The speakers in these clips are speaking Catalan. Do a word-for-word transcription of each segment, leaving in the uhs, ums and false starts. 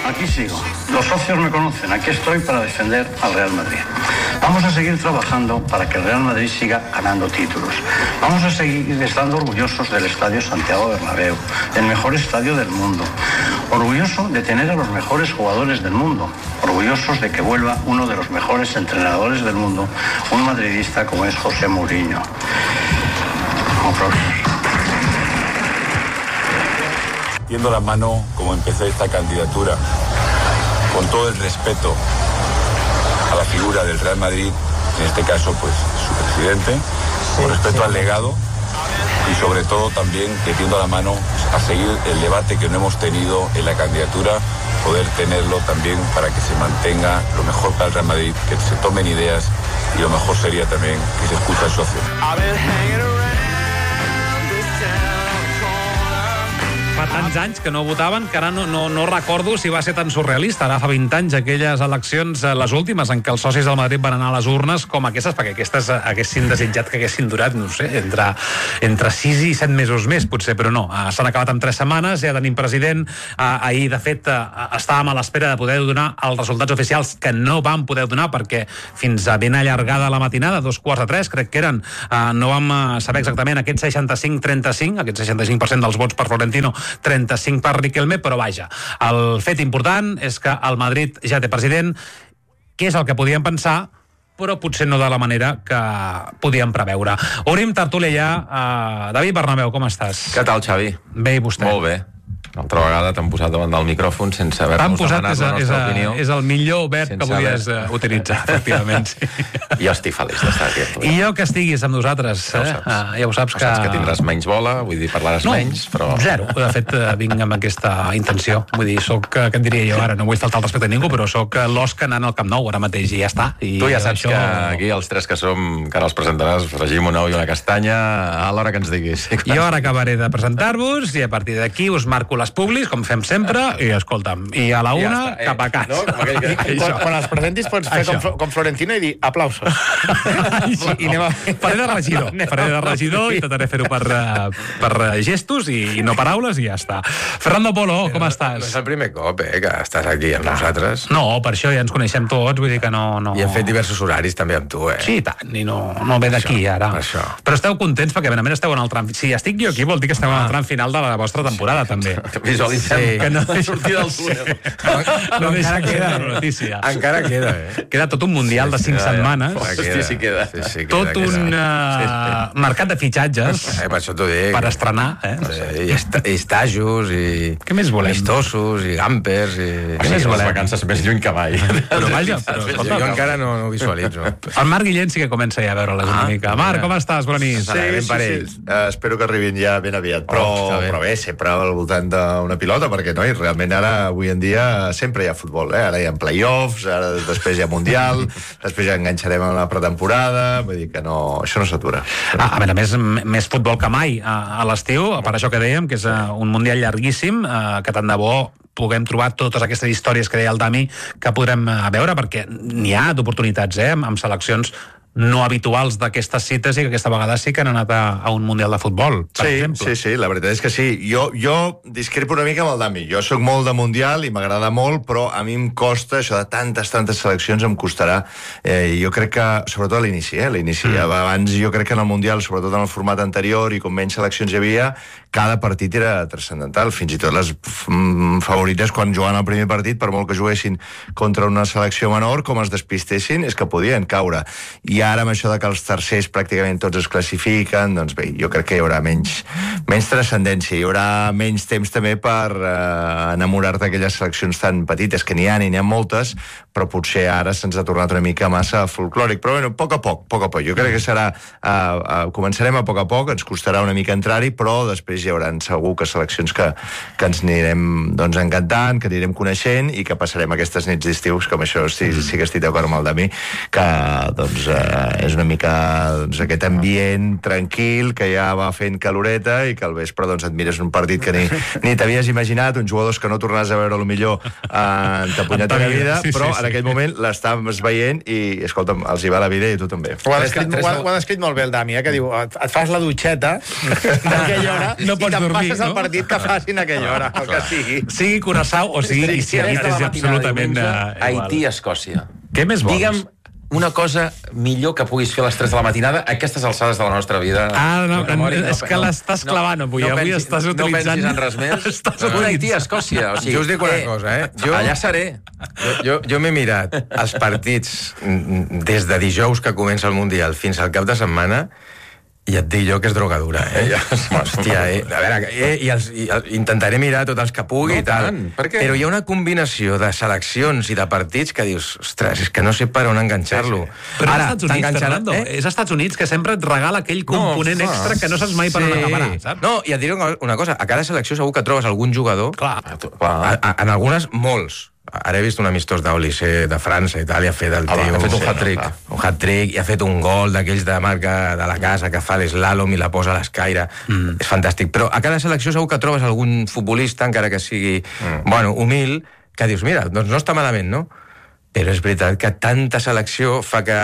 aquí sigo. Los socios me conocen, aquí estoy para defender al Real Madrid. Vamos a seguir trabajando para que el Real Madrid siga ganando títulos. Vamos a seguir estando orgullosos del Estadio Santiago Bernabéu, el mejor estadio del mundo. Orgulloso de tener a los mejores jugadores del mundo. Orgullosos de que vuelva uno de los mejores entrenadores del mundo, un madridista como es José Mourinho. Aplausos. Tiendo la mano como empecé esta candidatura, con todo el respeto a la figura del Real Madrid, en este caso pues su presidente, con respeto al legado y sobre todo también que tiendo la mano a seguir el debate que no hemos tenido en la candidatura, poder tenerlo también para que se mantenga lo mejor para el Real Madrid, que se tomen ideas y lo mejor sería también que se escuche al socio. Fa tants anys que no votaven que ara no, no, no recordo si va ser tan surrealista. Ara fa vint anys, aquelles eleccions, les últimes, en què els socis del Madrid van anar a les urnes com aquestes, perquè aquestes haguessin desitjat que haguessin durat, no sé, entre, entre sis i set mesos més, potser, però no. S'han acabat en tres setmanes, ja tenim president. Ahir, de fet, estàvem a l'espera de poder donar els resultats oficials que no vam poder donar perquè fins a ben allargada la matinada, dos quarts de tres, crec que eren, no vam saber exactament aquest seixanta-cinc trenta-cinc, aquest seixanta-cinc per cent dels vots per Florentino, trenta-cinc per Riquelme, però vaja, el fet important és que el Madrid ja té president, que és el que podíem pensar, però potser no de la manera que podíem preveure. Obrim tertúlia ja. Uh, David Bernabéu, com estàs? Què tal, Xavi? Bé, i vostè? Molt bé. Altra vegada t'han posat davant del micròfon sense haver-nos demanat la nostra a, opinió. És el millor verb que podies haver... uh, utilitzar, efectivament. Sí. Jo estic feliç d'estar aquí. I jo que estiguis amb nosaltres. Ja ho eh? saps. Ah, ja ho saps, no que... saps que tindràs menys bola, vull dir, parlaràs no, menys, però... zero. De fet, vinc amb aquesta intenció. Vull dir, soc, què et diria jo ara? No vull faltar el respecte a ningú, però soc l'Òscar anant al Camp Nou ara mateix i ja està. I tu ja saps això... que aquí els tres que som, que ara els presentaràs, fregim un ou i una castanya, a l'hora que ens diguis. Jo ara acabaré de presentar-vos i a partir d'aquí us marco les publis, com fem sempre, i escolta'm, i a la una, ja està, eh, cap a casa. No? Que... quan, quan els presentis pots fer com, com Florentino i dir aplausos. I, i anem a... Faré de regidor, faré de regidor i intentaré fer-ho per, per gestos i, i no paraules i ja està. Fernando Polo, com no, estàs? No és el primer cop, eh, que estàs aquí amb nosaltres. No, per això ja ens coneixem tots, vull dir que no... no... I hem fet diversos horaris també amb tu, eh? Sí, tant, i no, no ve d'aquí ara. Això. Però esteu contents perquè, evidentment, esteu en el tram... Si estic jo aquí, vol dir que esteu en el tram final de la vostra temporada, sí, també. Visualitzem sí, que no sortir del túnel. No, no, no deixa queda la notícia. Encara queda, eh? Queda tot un mundial de cinc setmanes. Hòstia, sí queda. Sí, sí, queda, tot un queda. Uh, Sí, sí. mercat de fitxatges eh, per això t'ho dic. per estrenar. Eh? Sí, i, est i estajos, i... Què més volem? Amistosos, i gampers, i... Què més Les volem? vacances més lluny que mai. Però vaja, però, Jo escolta, encara no, no ho visualitzo. el Marc Guillén sí que comença ja a veure-les una Ah, mica. Marc, com estàs? Bona nit. Sí, sí, sí. Uh, espero que arribin ja ben aviat, però, Oh, bé. però bé, sempre al voltant d'una pilota, perquè no, i realment ara, avui en dia, sempre hi ha futbol, eh? Ara hi ha playoffs, ara després hi ha Mundial, després ja enganxarem a la pretemporada, vull dir que no, això no s'atura. Ah, a veure, més, més futbol que mai a, a l'estiu, per això que dèiem, que és uh, un Mundial llarguíssim, uh, que tant de bo puguem trobar totes aquestes històries que deia el Dami que podrem uh, veure, perquè n'hi ha d'oportunitats, eh, amb, amb seleccions no habituals d'aquestes cites i que aquesta vegada sí que han anat a, a un Mundial de futbol, per sí, exemple. Sí, sí, la veritat és que sí. Jo, jo discrepo una mica amb el Dami. Jo sóc molt de Mundial i m'agrada molt, però a mi em costa, això de tantes, tantes seleccions em costarà. Eh, jo crec que, sobretot a l'inici, eh, a l'inici. Mm. Abans jo crec que en el Mundial, sobretot en el format anterior i com menys seleccions hi havia, cada partit era transcendental. Fins i tot les mm, favorites, quan jugaven el primer partit, per molt que juguessin contra una selecció menor, com es despistessin, és que podien caure. I ara amb això de que els tercers pràcticament tots es classifiquen, doncs bé, jo crec que hi haurà menys, menys transcendència, hi haurà menys temps també per eh, enamorar-te d'aquelles seleccions tan petites, que n'hi ha i n'hi ha moltes, però potser ara se'ns ha tornat una mica massa folclòric, però bueno, a poc a poc, a poc a poc, jo crec que serà eh, eh, començarem a poc a poc, ens costarà una mica entrar-hi, però després hi haurà segur que seleccions que, que ens anirem doncs encantant, que anirem coneixent i que passarem aquestes nits d'estius, com això sí, sí que estic d'acord amb el Dami, que doncs eh, eh, és una mica doncs, aquest ambient tranquil que ja va fent caloreta i que al vespre doncs, et mires un partit que ni, ni t'havies imaginat, uns jugadors que no tornaràs a veure millor eh, en ta punyetera vida, sí, però sí, sí. en aquell moment l'estàvem veient i, escolta'm, els hi va la vida i tu també. Ho ha descrit, ho ha, ho ha descrit molt bé el Dami, eh, que diu, et, et fas la dutxeta d'aquella hora no i te'n dormir, passes no? el partit que facin aquella hora, el que sigui. Sigui Curaçao o sigui Isiarit, és absolutament uh, Haití-Escòcia. Què més vols? Digue'm una cosa millor que puguis fer a les tres de la matinada a aquestes alçades de la nostra vida. Ah, no, no, és que l'estàs clavant avui. No, no avui pensis, estàs utilitzant... No pensis en res més. Estàs un Haití-Escòcia. O sigui, jo us dic una eh, cosa, eh? Jo, allà seré. Jo, jo, jo m'he mirat els partits des de dijous que comença el Mundial fins al cap de setmana i et dic jo que és drogadura, eh? Ja, hòstia, eh? A veure, eh? I, els, i el, intentaré mirar tots els que pugui no, i tal. Tant, per què? Però hi ha una combinació de seleccions i de partits que dius, ostres, és que no sé per on enganxar-lo. Sí, sí. Però Ara, és Estats Units, Fernando, eh? és Estats Units que sempre et regala aquell component no, extra que no saps mai per sí. on acabarà, saps? No, i et diré una cosa, a cada selecció segur que trobes algun jugador, clar, clar. A, a, en algunes, molts. Ara he vist un amistós d'Olise de França i tal, i ha fet el tio... Ha fet un hat-trick. Un hat-trick, i ha fet un gol d'aquells de marca de la casa que fa l'eslàlom i la posa a l'escaire. Mm. És fantàstic. Però a cada selecció segur que trobes algun futbolista, encara que sigui, mm. bueno, humil, que dius, mira, doncs no està malament, no? Però és veritat que tanta selecció fa que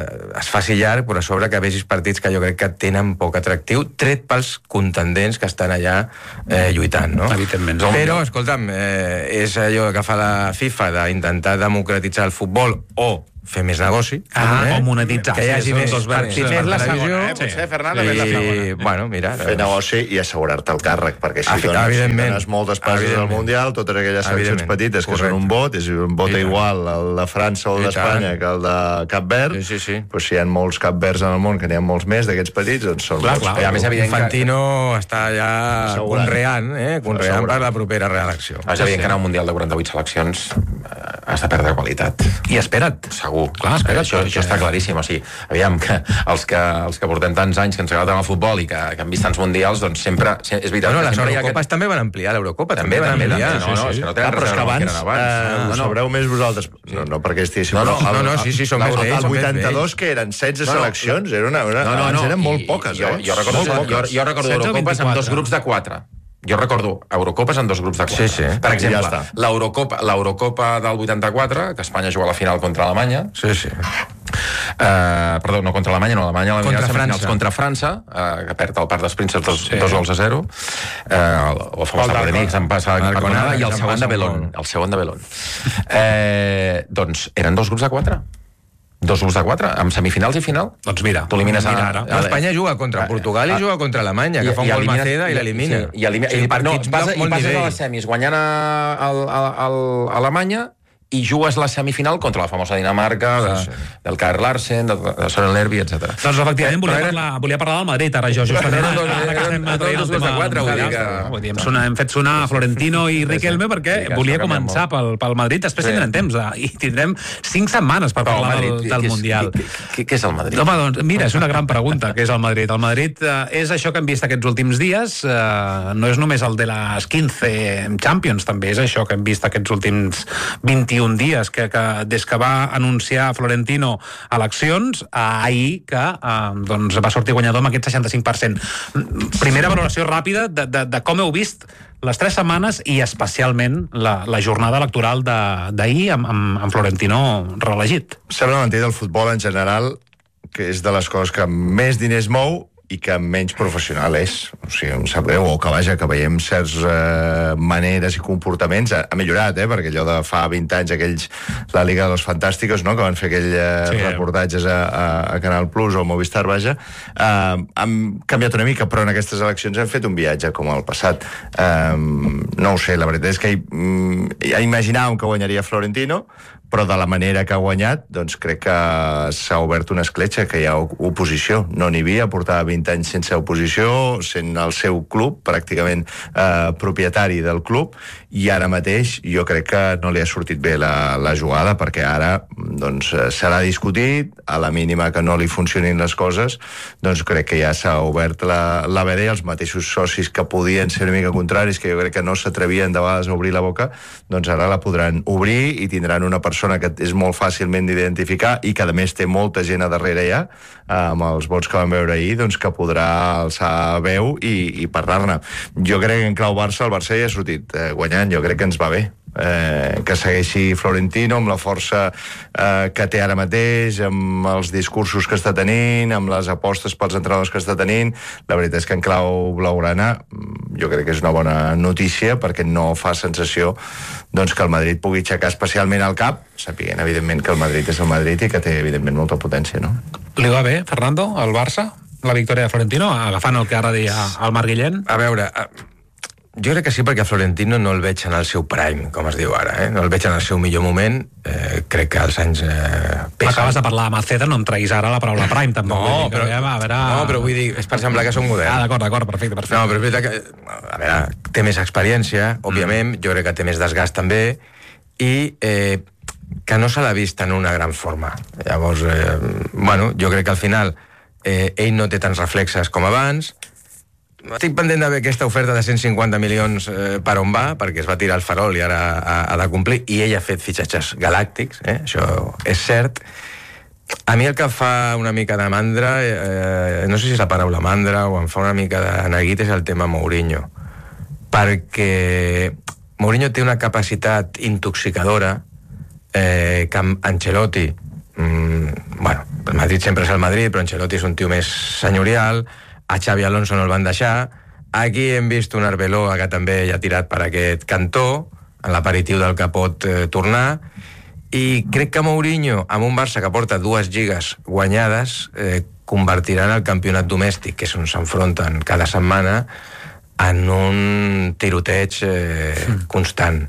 es faci llarg, però a sobre que vegis partits que jo crec que tenen poc atractiu, tret pels contendents que estan allà eh, lluitant, no? Evidentment. Però, escolta'm, eh, és allò que fa la FIFA d'intentar democratitzar el futbol o fer més negoci. Ah, eh? O monetitzar. Que hi hagi més partits per la televisió. Eh? Potser, Fernando, més la segona. Bueno, mira... Fer negoci i assegurar-te el càrrec, perquè si dones, si dones moltes passes al Mundial, totes aquelles seleccions petites que són un vot, és un vot igual el de França o el d'Espanya que el de Cap Verd, sí, sí, sí. Pues si hi ha molts Cap Verds en el món, que n'hi ha molts més d'aquests petits, doncs són clar, molts. Clar, més evident Infantino que... està ja conreant, eh? conreant per la propera reelecció. És evident que en un Mundial de quaranta-vuit seleccions has de perdre qualitat. I espera't. Segur. Clar, espera't. Això, això està claríssim. O sigui, aviam, que els que, els que portem tants anys que ens agrada el futbol i que, que han vist tants mundials, doncs sempre... És veritat no, que les Eurocopes aquest... també van ampliar, l'Eurocopa també, també van ampliar. També, no, no, és que no tenen però és que abans, abans. Eh, ho sabreu més vosaltres. No, no perquè estiguéssim... No, no, no, no, sí, sí, són més vells. El vuitanta-dos, que eren setze seleccions, era una, una, no, no, no, eren molt poques, eh? Jo recordo, jo, jo recordo Eurocopes amb dos grups de quatre. Jo recordo Eurocopes en dos grups de quatre. Sí, sí. Per exemple, ja l'Eurocopa, l'Eurocopa del vuitanta-quatre, que Espanya juga a la final contra Alemanya. Sí, sí. Uh, perdó, no contra Alemanya, no Alemanya, contra França. Contra França, uh, que perd el Parc dels Prínceps dos, sí. dos gols a zero. Uh, el, el famós Parc de Nix em passa a Arconada, i el segon de Belón. El segon de Belón. Uh, doncs eren dos grups de quatre. Dos grups de quatre, amb semifinals i final. Doncs mira, tu elimines a... mira, a... Espanya juga contra Portugal i juga contra Alemanya, que fa un gol Maceda i l'elimina. Sí, i elimina. Sí, no, passa, i passes a les semis guanyant a, a, a, a Alemanya i jugues la semifinal contra la famosa Dinamarca, de, sí, sí. del Karl Larsen, de, de Søren Lerby, etcètera. Doncs efectivament volia, eren... parlar, volia parlar del Madrid, ara jo justament. Eren, eren, eren, eren, eren dos grups de quatre, vull dir que... Vull dir, hem, sonar, hem fet sonar Florentino i Riquelme perquè sí, volia començar pel, pel Madrid, després sí. tindrem temps, i tindrem cinc setmanes per parlar Madrid, del, del Mundial. Què, què, què és el Madrid? Home, doncs, mira, és una gran pregunta, què és el Madrid? El Madrid eh, és això que hem vist aquests últims dies, eh, no és només el de les quinze Champions, també és això que hem vist aquests últims vint-i-un dies, que, que des que va anunciar Florentino eleccions, eh, ahir que eh, doncs va sortir guanyador amb aquest seixanta-cinc per cent. Primera valoració ràpida de, de, de com heu vist les tres setmanes i especialment la, la jornada electoral d'ahir amb, amb, amb Florentino reelegit. Sembla mentida el futbol en general, que és de les coses que més diners mou i que menys professional és. O sigui, em sap greu, o que vaja, que veiem certs eh, maneres i comportaments. Ha, ha millorat, eh? Perquè allò de fa vint anys, aquells, la Liga de los Fantásticos, no?, que van fer aquells eh, sí, reportatges a, a, a Canal Plus o a Movistar, vaja, eh, han canviat una mica, però en aquestes eleccions hem fet un viatge com el passat. Eh, no ho sé, la veritat és que ja imaginàvem que guanyaria Florentino, però de la manera que ha guanyat, doncs crec que s'ha obert una escletxa, que hi ha oposició. No n'hi havia, portava vint anys sense oposició, sent el seu club, pràcticament eh, propietari del club, i ara mateix jo crec que no li ha sortit bé la, la jugada, perquè ara doncs, serà discutit, a la mínima que no li funcionin les coses, doncs crec que ja s'ha obert la, la veda, i els mateixos socis que podien ser una mica contraris, que jo crec que no s'atrevien de vegades a obrir la boca, doncs ara la podran obrir i tindran una persona persona que és molt fàcilment d'identificar i que a més té molta gent a darrere ja, amb els vots que vam veure ahir, doncs que podrà alçar veu i, i parlar-ne. Jo crec que en clau Barça, el Barça ja ha sortit eh, guanyant, jo crec que ens va bé. Eh, que segueixi Florentino amb la força eh, que té ara mateix, amb els discursos que està tenint, amb les apostes pels entrenadors que està tenint. La veritat és que en clau blaugrana jo crec que és una bona notícia, perquè no fa sensació doncs, que el Madrid pugui aixecar especialment el cap, sapiguent evidentment que el Madrid és el Madrid i que té evidentment molta potència, no? Li va bé, Fernando, al Barça, la victòria de Florentino, agafant el que ara deia el Marc Guillén? A veure, jo crec que sí, perquè Florentino no el veig en el seu prime, com es diu ara, eh? No el veig en el seu millor moment, eh, crec que els anys eh, pesen. Acabes de parlar de Maceda, no em treguis ara la paraula prime, també. No, però, a veure... no, però vull dir, és per semblar que som modern. Ah, d'acord, d'acord, perfecte, perfecte. No, però és veritat que, a veure, té més experiència, òbviament, mm. jo crec que té més desgast també, i eh, que no se l'ha vist en una gran forma. Llavors, eh, bueno, jo crec que al final eh, ell no té tants reflexes com abans. Estic pendent de veure aquesta oferta de cent cinquanta milions eh, per on va, perquè es va tirar el farol i ara ha, ha de complir, i ell ha fet fitxatges galàctics, eh? Això és cert. A mi el que fa una mica de mandra, eh, no sé si és la paraula mandra o em fa una mica de neguit, és el tema Mourinho. Perquè Mourinho té una capacitat intoxicadora eh, que Ancelotti, mm, bueno, el Madrid sempre és el Madrid, però Ancelotti és un tio més senyorial, a Xavi Alonso no el van deixar, aquí hem vist un Arbeloa que també ja ha tirat per aquest cantó, en l'aperitiu del que pot eh, tornar, i crec que Mourinho, amb un Barça que porta dues lligues guanyades, eh, convertiran el campionat domèstic, que és on s'enfronten cada setmana, en un tiroteig eh, mm. constant.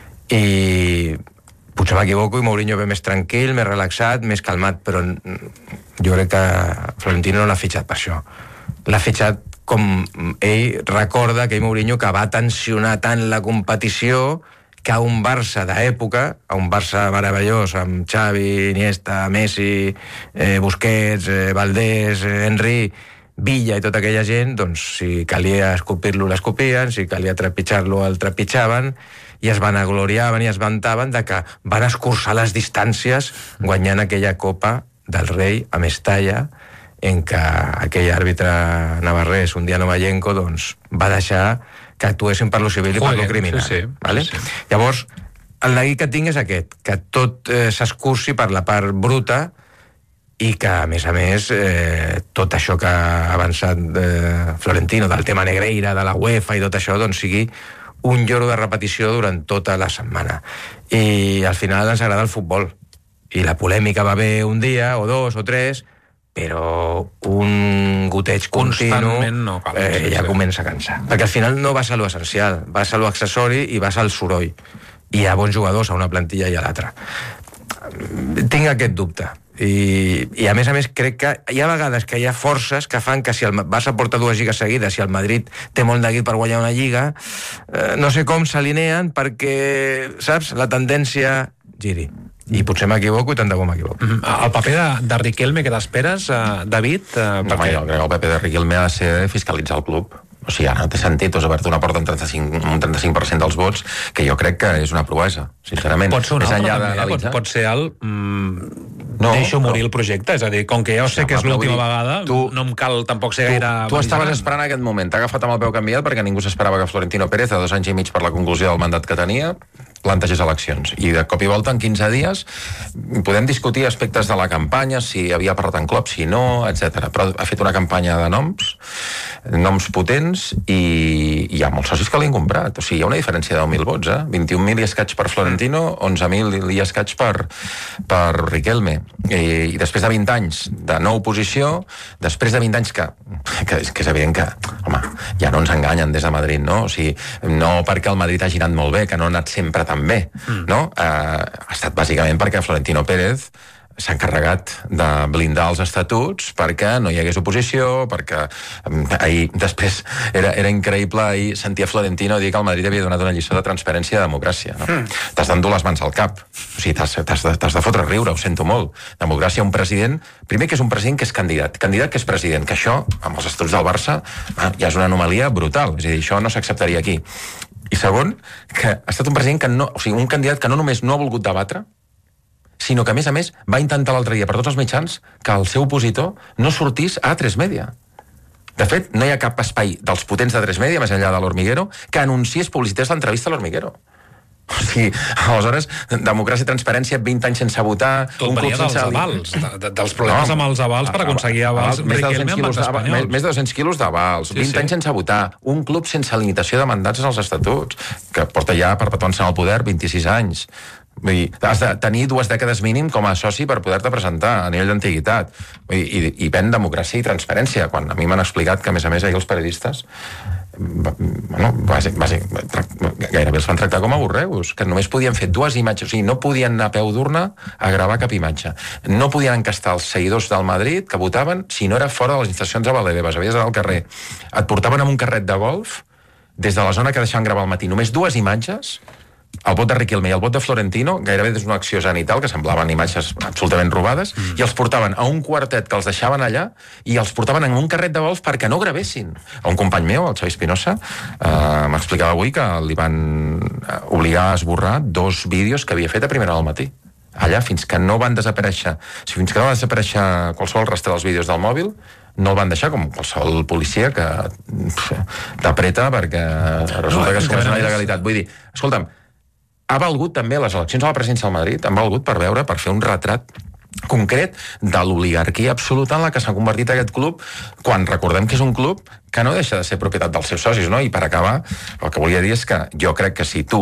I potser m'equivoco i Mourinho ve més tranquil, més relaxat, més calmat, però jo crec que Florentino no l'ha fitxat per això. L'ha fitxat com ell recorda, que ell Mourinho, que va tensionar tant la competició que a un Barça d'època, a un Barça meravellós amb Xavi, Iniesta, Messi, eh, Busquets, eh, Valdés, eh, Henry, Villa i tota aquella gent, doncs si calia escopir-lo l'escopien, si calia trepitjar-lo el trepitjaven, i es van agloriaven i es vantaven de que van escurçar les distàncies guanyant aquella Copa del Rei a Mestalla, en què aquell àrbitre navarrès, un dia Novayenko, doncs, va deixar que actuessin per lo civil i per lo criminal. Sí, sí, vale? sí, sí. Llavors, el neguit que tinc és aquest, que tot eh, s'escurci per la part bruta i que, a més a més, eh, tot això que ha avançat eh, Florentino, del tema Negreira, de la UEFA i tot això, doncs sigui un lloro de repetició durant tota la setmana. I al final ens agrada el futbol. I la polèmica va bé un dia, o dos, o tres, però un goteig continu no cal, eh, sí, ja sí. comença a cansar. Perquè al final no vas a lo essencial, vas a lo accessori i vas al soroll. I hi ha bons jugadors a una plantilla i a l'altra. Tinc aquest dubte. I, I a més a més crec que hi ha vegades que hi ha forces que fan que si el Barça porta dues lligues seguides, si el Madrid té molt neguit per guanyar una lliga, eh, no sé com s'alineen perquè, saps, la tendència giri. I potser m'equivoco i tant de bo m'equivoco. Mm -hmm. El paper de, de Riquelme, que t'esperes, uh, David? Uh, no, perquè... jo crec que el paper de Riquelme ha de ser fiscalitzar el club. O sigui, ara té sentit, has obert una porta amb trenta-cinc, un trenta-cinc per cent dels vots, que jo crec que és una proesa, sincerament. Pot ser un Més altre, enllà també, d'analitzar. pot, pot ser el... Mm, no, deixo morir però... el projecte, és a dir, com que jo sé que és l'última vegada, tu, no em cal tampoc ser tu, gaire... Tu estaves esperant aquest moment, t'ha agafat amb el peu canviat perquè ningú s'esperava que Florentino Pérez, a dos anys i mig per la conclusió del mandat que tenia, plantegés eleccions. I de cop i volta, en quinze dies, podem discutir aspectes de la campanya, si havia parlat en Klopp, si no, etcètera. Però ha fet una campanya de noms, noms potents, i hi ha molts socis que l'han comprat. O sigui, hi ha una diferència de deu mil vots, eh? vint-i-un mil i escaig per Florentino, onze mil i escaig per, per Riquelme. I, I després de vint anys de no oposició, després de vint anys que, que, que és evident que, home, ja no ens enganyen des de Madrid, no? O sigui, no perquè el Madrid hagi anat molt bé, que no ha anat sempre tan bé, no? Eh, ha estat bàsicament perquè Florentino Pérez s'ha encarregat de blindar els estatuts perquè no hi hagués oposició, perquè eh, ahir, després, era, era increïble ahir sentir a Florentino dir que el Madrid havia donat una lliçó de transparència i de democràcia, no? Mm. T'has d'endur les mans al cap, o sigui, t'has, t'has, de, t'has de fotre a riure, ho sento molt. Democràcia, un president, primer que és un president que és candidat, candidat que és president, que això, amb els estatuts del Barça, ah, ja és una anomalia brutal, és a dir, això no s'acceptaria aquí. I segon, que ha estat un president que no, o sigui, un candidat que no només no ha volgut debatre, sinó que, a més a més, va intentar l'altre dia per tots els mitjans que el seu opositor no sortís a A tres Media. De fet, no hi ha cap espai dels potents de A tres Media, més enllà de l'Hormiguero, que anunciés, publicités l'entrevista a l'Hormiguero. O sigui, aleshores, democràcia i transparència, vint anys sense votar... Tot venia dels avals, de, dels problemes no, amb els avals per aconseguir avals. Més de dos-cents quilos, més, més de dos-cents quilos d'avals, sí, vint sí. anys sense votar, un club sense limitació de mandats en els estatuts, que porta ja perpetuant-se en el poder vint-i-sis anys. Vull dir, has de tenir dues dècades mínim com a soci per poder-te presentar a nivell d'antiguitat. I, i, i ven democràcia i transparència, quan a mi m'han explicat que, a més a més, ahir els periodistes bueno, bàsic, bàsic, gairebé els van tractar com a borreus, que només podien fer dues imatges, o sigui, no podien anar a peu d'urna a gravar cap imatge, no podien encastar els seguidors del Madrid que votaven si no era fora de les instal·lacions a Valdebebas, havies d'anar al carrer, et portaven amb un carret de golf des de la zona que deixaven gravar al matí, només dues imatges, el vot de Riquelme i el vot de Florentino, gairebé des d'una acció zenital, que semblaven imatges absolutament robades, mm. i els portaven a un quartet que els deixaven allà i els portaven en un carret de golf perquè no gravessin. Un company meu, el Xavi Espinosa, eh, m'explicava avui que li van obligar a esborrar dos vídeos que havia fet a primera hora del matí. Allà, fins que no van desaparèixer, si fins que no va desaparèixer qualsevol rastre dels vídeos del mòbil, no el van deixar, com qualsevol policia que t'apreta perquè resulta no, que es comeix una il·legalitat. Vull dir, escolta'm, ha valgut també les eleccions a la presidència del Madrid, han valgut per veure, per fer un retrat concret de l'oligarquia absoluta en la que s'ha convertit aquest club, quan recordem que és un club que no deixa de ser propietat dels seus socis, no? I per acabar, el que volia dir és que jo crec que si tu,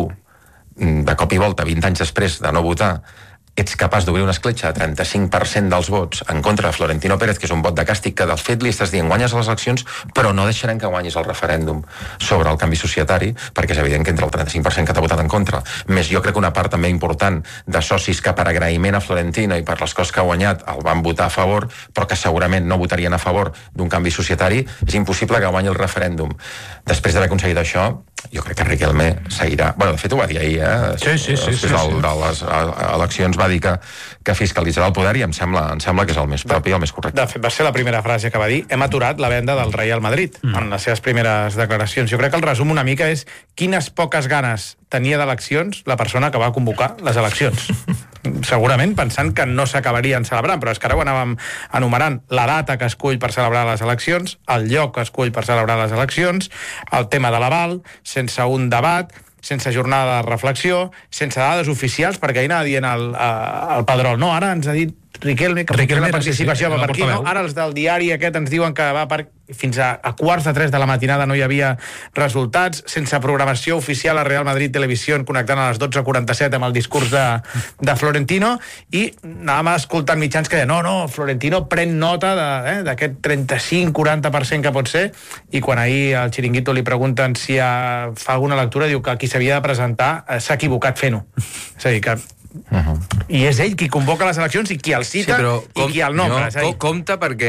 de cop i volta, vint anys després de no votar, ets capaç d'obrir una escletxa de trenta-cinc per cent dels vots en contra de Florentino Pérez, que és un vot de càstig que del fet li estàs dient guanyes les eleccions, però no deixarem que guanyis el referèndum sobre el canvi societari, perquè és evident que entre el trenta-cinc per cent que t'ha votat en contra, més jo crec que una part també important de socis que per agraïment a Florentino i per les coses que ha guanyat el van votar a favor, però que segurament no votarien a favor d'un canvi societari, és impossible que guanyi el referèndum. Després d'haver aconseguit això, jo crec que Riquelme seguirà... Bueno, de fet ho va dir ahir, eh? Sí, sí, sí. Després sí, sí. de les eleccions va dir que, que fiscalitzarà el poder i em sembla, em sembla que és el més propi i el més correcte. De fet, va ser la primera frase que va dir: hem aturat la venda del Real Madrid, mm. en les seves primeres declaracions. Jo crec que el resum una mica és quines poques ganes tenia d'eleccions la persona que va convocar les eleccions. Segurament pensant que no s'acabarien celebrant, però és que ara ho anàvem enumerant: la data que escull per celebrar les eleccions, el lloc que escull per celebrar les eleccions, el tema de l'aval, sense un debat, sense jornada de reflexió, sense dades oficials, perquè ahir anava dient el, el Pedrol, no, ara ens ha dit Riquelme que Riquelme, la participació sí, sí, va per aquí, no? Ara els del diari aquest ens diuen que va per... fins a, a quarts de tres de la matinada no hi havia resultats, sense programació oficial a Real Madrid Televisió connectant a les dotze quaranta-set amb el discurs de, de Florentino, i anàvem escoltant mitjans que deien, no, no, Florentino pren nota d'aquest eh, trenta-cinc quaranta per cent que pot ser, i quan ahir al Chiringuito li pregunten si ha, fa alguna lectura, diu que qui s'havia de presentar eh, s'ha equivocat fent-ho. És a dir, que Uh-huh. i és ell qui convoca les eleccions i qui el cita, sí, com, i qui el nombra. No, compte perquè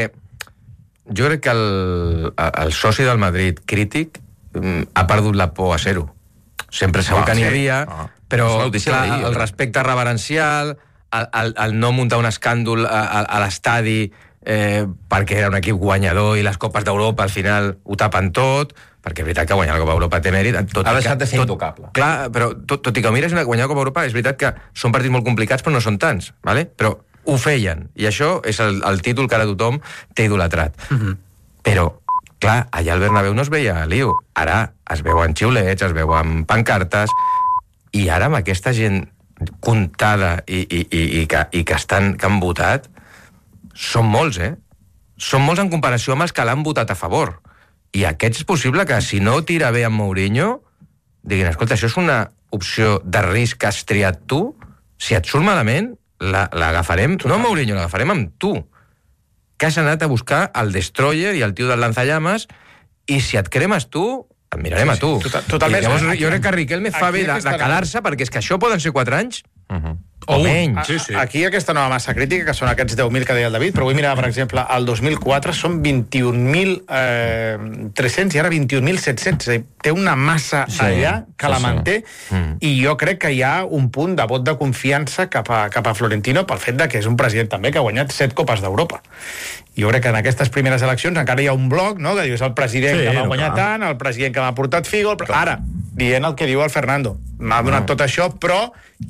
jo crec que el, el soci del Madrid crític ha perdut la por a ser-ho. Sempre segur ah, que n'hi sí. havia, ah. però clar, ahir, el respecte reverencial, el, el, el no muntar un escàndol a, a, a l'estadi eh, perquè era un equip guanyador i les Copes d'Europa al final ho tapen tot, perquè és veritat que guanyar la Copa Europa té mèrit. Tot ha deixat que, de ser tot, intocable. Clar, però tot, tot i que ho mires, guanyar la Copa Europa, és veritat que són partits molt complicats, però no són tants, ¿vale? Però ho feien, i això és el, el títol que ara tothom té idolatrat. Uh-huh. Però, clar, allà al Bernabéu no es veia lío. Ara es veuen xiulets, es veuen pancartes, i ara amb aquesta gent comptada i, i, i, i, que, i que, estan, que han votat, són molts, eh? Són molts en comparació amb els que l'han votat a favor. I aquests és possible que, si no tira bé amb Mourinho, diguin, escolta, això és una opció de risc que has triat tu, si et surt malament, l'agafarem, la, no amb Mourinho, l'agafarem amb tu, que has anat a buscar el Destroyer i el tio del lanzallames, i si et cremes tu, et mirarem sí, a tu. Sí, total, totalment. I llavors, jo crec que Riquelme fa bé de, de calar-se, perquè és que això poden ser quatre anys, uh-huh. o, o menys. Sí, sí. Aquí aquesta nova massa crítica, que són aquests deu mil que deia el David, però vull mirar, per exemple, el dos mil quatre són vint-i-un mil tres-cents i ara vint-i-un mil set-cents. Té una massa sí, allà que sí, la manté, sí. mm. i jo crec que hi ha un punt de vot de confiança cap a, cap a Florentino pel fet de que és un president també que ha guanyat set Copes d'Europa. Jo crec que en aquestes primeres eleccions encara hi ha un bloc, no?, que dius el president sí, que va guanyar clar. tant, el president que m'ha portat Figo, però ara, dient el que diu el Fernando. M'ha donat no. tot això, però hi ha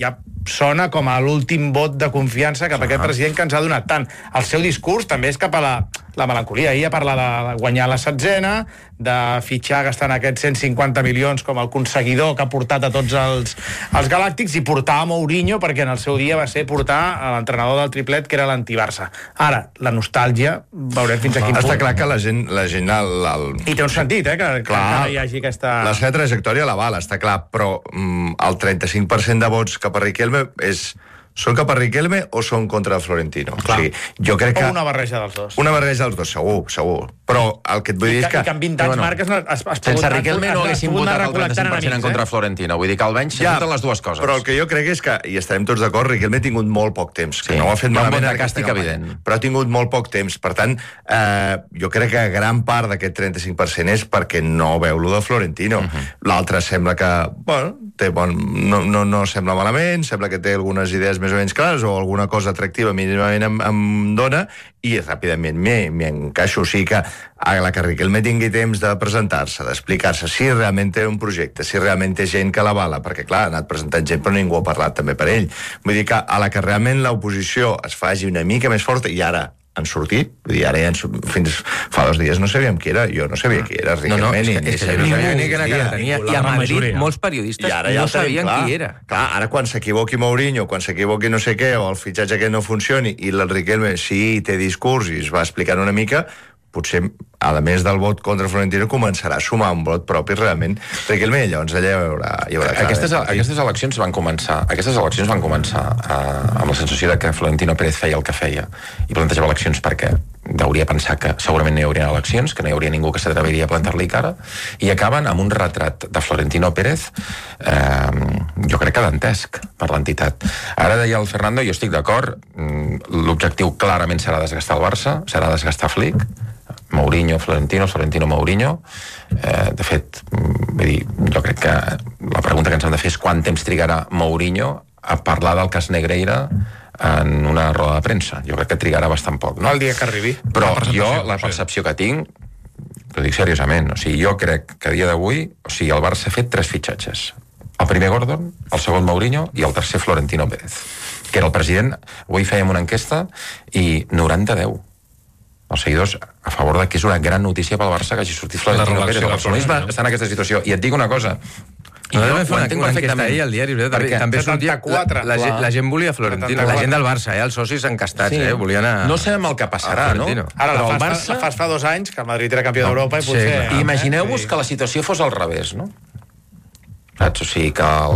sona com a l'últim vot de confiança cap a aquest president que ens ha donat tant. El seu discurs també és cap a la, la melancolia. Ahir a parlar de guanyar la setzena, de fitxar gastant aquests cent cinquanta milions com el conseguidor que ha portat a tots els, els galàctics, i portar a Mourinho, perquè en el seu dia va ser portar a l'entrenador del triplet, que era l'anti-Barça. Ara, la nostàlgia, veurem fins a quin punt. Està clar que la gent... La gent el, el... I té un sentit, eh, que, clar, que hi hagi aquesta... La seva trajectòria la val, està clar, però mm, el trenta-cinc per cent de vots cap a Riquelme és... Són cap a Riquelme o són contra Florentino? Clar. O sigui, jo crec que... O una barreja dels dos. Una barreja dels dos, segur, segur. Però el que et vull dir és que... I que en vint anys, bueno, Marc, es, es, es sense Riquelme no haguéssim votat el trenta-cinc per cent en contra Florentino. Vull dir que Albenys s'ha ja, les dues coses. Però el que jo crec és que, i estarem tots d'acord, Riquelme ha tingut molt poc temps. Sí, que no ho ha fet malament en aquesta campanya. Però ha tingut molt poc temps. Per tant, eh, jo crec que gran part d'aquest trenta-cinc per cent és perquè no veu lo de Florentino. Uh -huh. L'altre sembla que, bueno, té bon, no, no, no sembla malament, sembla que té algunes idees més o menys clares, o alguna cosa atractiva mínimament em, em dona, i ràpidament m'hi encaixo. O sigui que a la que Riquelme tingui temps de presentar-se, d'explicar-se si realment té un projecte, si realment té gent que l'avala, perquè clar, ha anat presentant gent però ningú ha parlat també per ell. Vull dir que a la que realment l'oposició es faci una mica més forta, i ara han sortit, vull dir, ara ja fins fa dos dies no sabíem qui era, jo no sabia qui era Riquelme, no, no, és que, ni, és que no sabia ni que era tenia, i a Madrid molts periodistes ja no sabien clar, qui era. Clar, ara quan s'equivoqui Mourinho, quan s'equivoqui no sé què, o el fitxatge que no funcioni, i el Riquelme sí té discurs i es va explicant una mica, potser, a més del vot contra Florentino, començarà a sumar un vot propi realment. Riquelme, llavors allà hi haurà... Hi haurà aquestes, aquestes eleccions van començar aquestes eleccions van començar eh, amb la sensació de que Florentino Pérez feia el que feia i plantejava eleccions perquè hauria pensar que segurament no hi haurien eleccions, que no hi hauria ningú que s'atreviria a plantar-li cara, i acaben amb un retrat de Florentino Pérez eh, jo crec que dantesc per l'entitat. Ara deia el Fernando, jo estic d'acord, l'objectiu clarament serà desgastar el Barça, serà desgastar Flick, Mourinho, Florentino, Florentino, Mourinho. Eh, de fet, vull dir, jo crec que la pregunta que ens hem de fer és quant temps trigarà Mourinho a parlar del cas Negreira en una roda de premsa. Jo crec que trigarà bastant poc, no? El dia que arribi. Però jo, la percepció que tinc, ho dic seriosament, o sigui, jo crec que a dia d'avui, o sigui, el Barça ha fet tres fitxatges. El primer Gordon, el segon Mourinho i el tercer Florentino Pérez, que era el president. Avui fèiem una enquesta i noranta a deu. Els seguidors a favor de que és una gran notícia pel Barça que hagi sortit Florentino Pérez. El barcelonisme està en aquesta situació. I et dic una cosa, I no, no, no entenc perfectament ahir al diari, perquè també sortia, la, la, gent, la gent volia Florentino, la gent del Barça, eh, els socis encastats, sí. eh, volien a... No sabem el que passarà, no? Ara, la fas, Barça... la fas fa dos anys, que el Madrid era campió no. d'Europa, i potser... Sí, imagineu-vos sí. que la situació fos al revés, no? Saps? O sigui, que el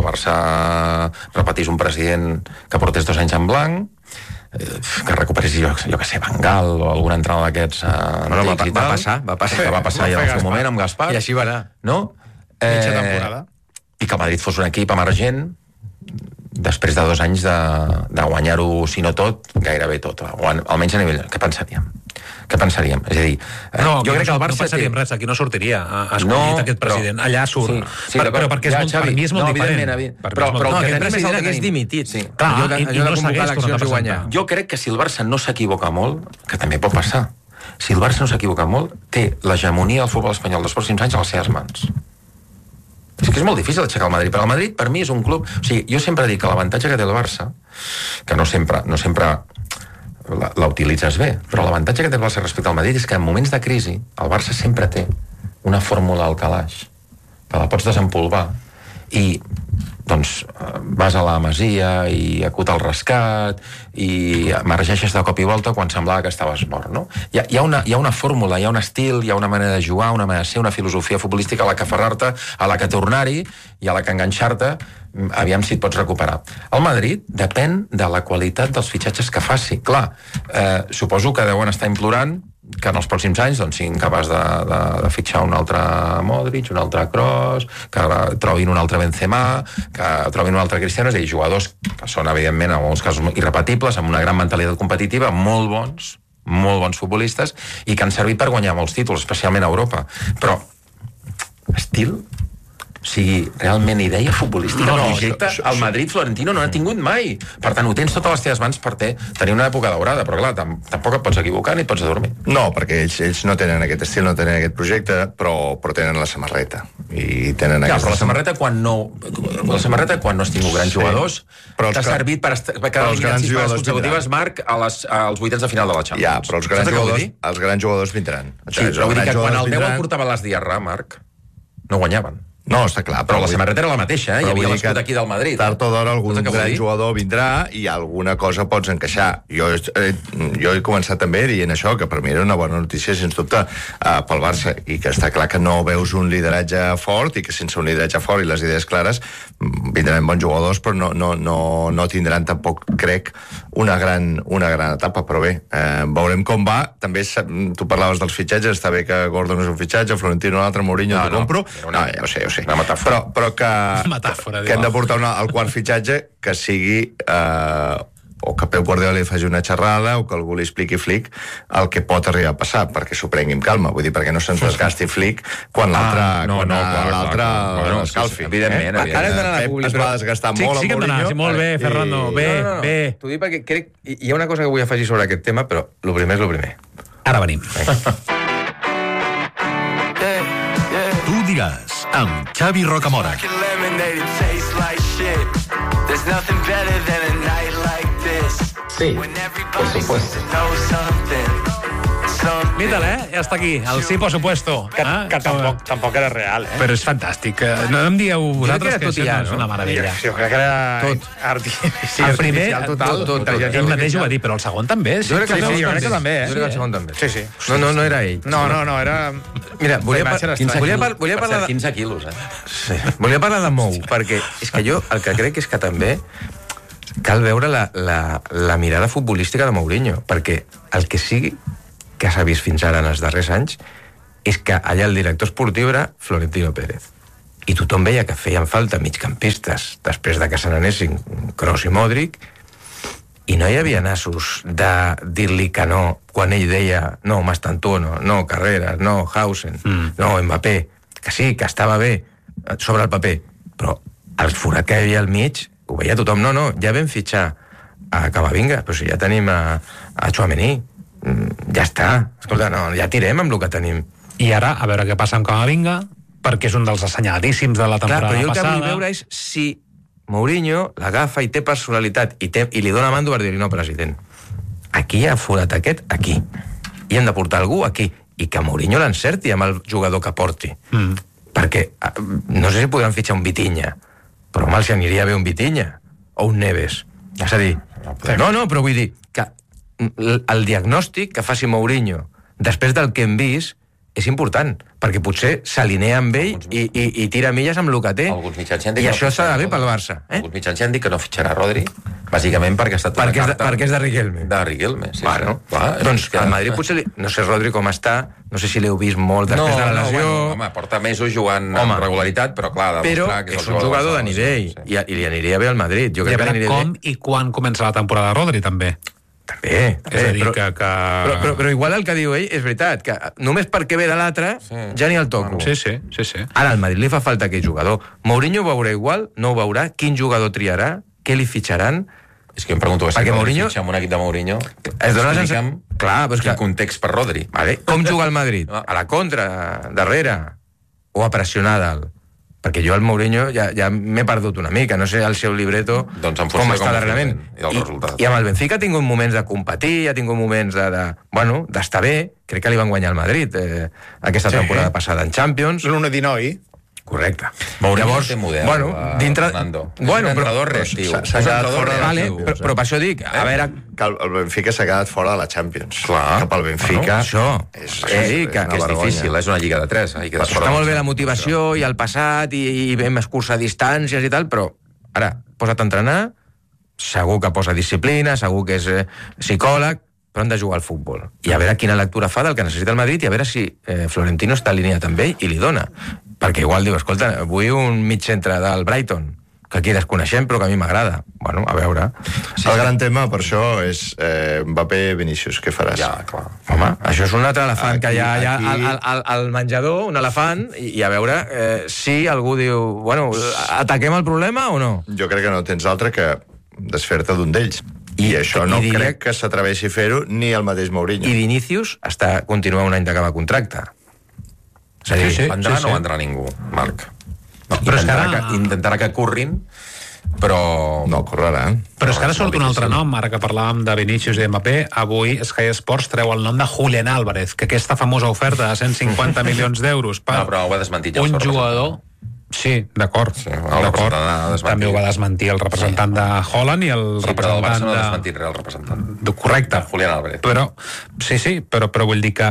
Barça repetís un president que portés dos anys en blanc, que recuperés, jo, jo que sé, Bengal o algun entrenador d'aquests uh, no, va, va passar, va passar, que va passar ja en el seu moment amb Gaspar, i així va anar, no? Mitja eh, temporada, i que el Madrid fos un equip emergent després de dos anys de, de guanyar-ho, si no tot, gairebé tot, o almenys a nivell... Què pensaríem? Què pensaríem? És a dir, no, jo crec que el Barça... No pensaríem té... res, aquí no sortiria a escollit no, aquest president. Però, allà surt. Sí, sí, per, però perquè és ja, molt, Xavi, per mi és molt no, diferent. Per però, però no, el aquest president hagués dimitit. Sí. Clar, allò de, i, allò i no s'hagués tornat a guanyar. Jo crec que si el Barça no s'equivoca molt, que també pot passar, si el Barça no s'equivoca molt, té l'hegemonia del futbol espanyol dels pròxims anys a les seves mans. És que és molt difícil aixecar el Madrid, però el Madrid per mi és un club... O sigui, jo sempre dic que l'avantatge que té el Barça, que no sempre, no sempre la, la utilitzes bé, però l'avantatge que té el Barça respecte al Madrid és que en moments de crisi el Barça sempre té una fórmula al calaix, que la pots desempolvar i doncs vas a la Masia i acuta el rescat i emergeixes de cop i volta quan semblava que estaves mort, no? Hi ha, hi ha, una, hi ha una fórmula, hi ha un estil, hi ha una manera de jugar, una manera de ser, una filosofia futbolística a la que aferrar-te, a la que tornar-hi i a la que enganxar-te, aviam si et pots recuperar. El Madrid depèn de la qualitat dels fitxatges que faci. Clar, eh, suposo que deuen estar implorant que en els pròxims anys doncs, siguin capaç de, de, de fitxar un altre Modric, un altre Kroos, que trobin un altre Benzema, que trobin un altre Cristiano, és a dir, jugadors que són, evidentment, en alguns casos irrepetibles, amb una gran mentalitat competitiva, molt bons, molt bons futbolistes, i que han servit per guanyar molts títols, especialment a Europa. Però, estil? O sigui, realment, idea futbolística, No, no, no, projecte, això- el Madrid Florentino no n'ha tingut mai. Per tant, ho tens totes les teves mans per te, tenir una època daurada, però clar, tam tampoc et pots equivocar ni et pots adormir. No, perquè ells, ells no tenen aquest estil, no tenen aquest projecte, però, però tenen la samarreta. I tenen Ja, aquesta... però la samarreta quan no... La samarreta quan no has tingut grans Sí. jugadors Però els t'ha que- servit per, est- per però els grans sis jugadors consecutives, Marc, a les, als vuitens de final de la Champions. Ja, però els grans, Saps què vull jugadors, dir? els grans jugadors vindran. Sí, però vull dir que quan el deu el portava les Diarra, Marc, no guanyaven. No, està clar. Però la samarreta era la mateixa, eh? Hi però havia vull dir l'escut que aquí del Madrid. Tard o d'hora algun Saps què vull gran dir? jugador vindrà i alguna cosa pots encaixar. Jo, eh, jo he començat també dient això, que per mi era una bona notícia, sens dubte, eh, pel Barça, i que està clar que no veus un lideratge fort i que sense un lideratge fort i les idees clares vindran bons jugadors, però no, no, no, no tindran tampoc, crec, una gran, una gran etapa, però bé, eh, veurem com va. També tu parlaves dels fitxatges, està bé que Gordon és un fitxatge, Florentino un altre, Mourinho No, t'ho no, compro. era una- No, ja ho sé, ja ho sé. una metàfora. Però, però que, Metàfora, que hem diu. de portar una, el quart fitxatge que sigui eh, o que Pep Guardiola li faci una xerrada o que algú li expliqui Flick el que pot arribar a passar, perquè s'ho prengui amb calma, vull dir, perquè no se'ns desgasti Flick quan l'altre Ah, no, quan no, clar, clar, l'altre clar. Bueno, escalfi. sí, sí, evidentment, Eh? evidentment. Ara hem d'anar a la Pep pública, es però- va desgastar Sí, molt sí que hem amb d'anar, Mourinho. sí, molt bé, I- Fernando, bé, no, no, no. bé. T'ho dic perquè crec... Hi ha una cosa que vull afegir sobre aquest tema, però el primer és el primer. Ara venim. Tu diràs, amb Xavi Rocamora. Sí, por supuesto. Mírala, eh? Ja està aquí, el sí, por supuesto. Que, Ah, que tampoc, tampoc era real, eh? Però és fantàstic. Eh, No em dieu vosaltres era que tot això i ja, no és no? una meravella. Jo crec que era Tot. artificial, El primer, artificial total. tot, tot, tot. Intel·ligència ell mateix ho artificial. va dir, però el segon també. Jo crec que Sí, el sí, segon jo crec que també, eh? Jo crec que el segon també. Sí, sí. No, no, no era ell. No, no, no, era... Mira, volia, La par imatge era volia, estranya. par volia Per parlar cert, de... quinze quilos, eh? Sí. Volia parlar de Mou, perquè és que jo el que crec és que també cal veure la, la, la mirada futbolística de Mourinho, perquè el que sigui que s'ha vist fins ara en els darrers anys és que allà el director esportiu era Florentino Pérez. I tothom veia que feien falta migcampistes després de que se n'anessin Kroos i Modric, i no hi havia nassos de dir-li que no quan ell deia no, Mastantuono, no, Carreras, no, Hausen, mm. no, Mbappé, que sí, que estava bé sobre el paper, però el forat que hi havia al mig ho veia tothom, no, no, ja vam fitxar a Camavinga, però si ja tenim a, a Tchouaméni, mm, ja està, escolta, no, ja tirem amb el que tenim. I ara, a veure què passa amb Camavinga, perquè és un dels assenyaladíssims de la Clar, temporada però jo el que passada. vull veure és si Mourinho l'agafa i té personalitat i, té, i li dona mando per dir-li, no, president, aquí hi ha forat aquest, aquí. I hem de portar algú aquí. I que Mourinho l'encerti amb el jugador que porti. Mm. Perquè eh, no sé si podran fitxar un Vitinha, però mal si aniria bé un Vitinha o un Neves. És a dir, no, no, però vull dir que el, el diagnòstic que faci Mourinho després del que hem vist és important, perquè potser s'alinea amb ell i, i, i tira milles amb el que té. Alguns mitjans han dit I que això no s'ha de fitxarà bé pel Rodri. Barça. Eh? Alguns mitjans han dit que no fitxarà Rodri, bàsicament perquè ha estat una Perquè és, de, carta... perquè és de Riquelme. De Riquelme, sí. Bueno, sí. Clar, doncs és que... al Madrid potser... Li... No sé Rodri com està, no sé si l'heu vist molt després no, de la lesió... No, bueno, home, porta mesos jugant Home. amb regularitat, però clar, ha de però demostrar que és un jugador de nivell sí. i, i li aniria bé al Madrid. Jo I a crec que veure li com aniria bé. i quan comença la temporada Rodri, també. També, també. És a dir, però, que... que... Però, però, però igual el que diu ell és veritat, que només perquè ve de l'altre Sí. ja ni el toco. Sí, sí, sí, sí. Ara al Madrid li fa falta aquell jugador. Mourinho ho veurà igual, no ho veurà, quin jugador triarà, què li fitxaran. És que em pregunto que si Perquè Rodri Mourinho- fitxa amb un equip de Mourinho, Es dona la sensació- explica'm Clar, però és quin que- context per Rodri. Vale. Com juga el Madrid? Ah. A la contra, darrere, o a pressionar a dalt? Perquè jo al Mourinho ja, ja m'he perdut una mica, no sé el seu libreto Doncs en funció com de està com ho darrerament. fem i del resultat. I amb el Benfica ha tingut moments de competir, ha tingut moments de, de bueno, d'estar bé, crec que li van guanyar al Madrid eh, aquesta Sí. temporada passada en Champions. l'un a dinou. Correcte. Mourinho Llavors, té model, bueno, eh, dintre... Fernando. És Bueno, un però, entrenador però reactiu. s'ha- s'ha És un quedat entrenador fora de la vale, reactiu. però, però per això dic, a veure... Que el, el Benfica s'ha quedat fora de la Champions. Clar. Que pel Benfica... Bueno, això. És, Sí, que- una que Que és vergonya. difícil, és una lliga de tres. Eh? I quedes fora Està de molt bé la Champions. motivació i el passat i, i vam escurçar distàncies i tal, però ara, posa't a entrenar, segur que posa disciplina, segur que és eh, psicòleg, però han de jugar al futbol. I a veure quina lectura fa del que necessita el Madrid i a veure si eh, Florentino està alineat amb ell i li dona. Perquè igual diu, escolta, vull un mig centre del Brighton. que aquí desconeixem, però que a mi m'agrada. Bueno, a veure. Sí, el gran tema, per això, és eh, Mbappé-Vinícius, què faràs? Ja, clar. Home, això és un altre elefant aquí, que hi ha, hi ha aquí... al, al, al menjador, un elefant, i, i a veure eh, si algú diu, bueno, ataquem el problema o no? Jo crec que no tens altre que desfer-te d'un d'ells. I, I això no i crec que s'atreveixi a fer-ho ni el mateix Mourinho. I Vinícius està continua un any d'acabar contracte. És a dir, sí, sí, vendrà sí, sí. no vendrà ningú, Marc. No, però intentarà, que, que, intentarà que corrin, però... No correrà. Però és que ara surt un altre nom, ara que parlàvem de Vinícius i Mbappé. Avui Sky Sports treu el nom de Julián Álvarez, que aquesta famosa oferta de cent cinquanta milions d'euros per no, però ho va desmentir ja un jugador... Sí, d'acord. Sí, d'acord. També ho va desmentir el representant sí. de Holland i el sí, representant però el Barça no de... ha desmentit res, el representant. Correcte. De Julián Álvarez. Però, sí, sí, però, però vull dir que